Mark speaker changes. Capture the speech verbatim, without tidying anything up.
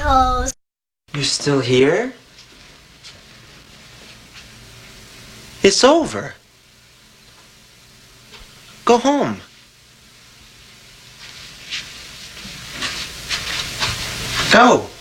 Speaker 1: toes.
Speaker 2: You're still here? It's over. Go home. Go.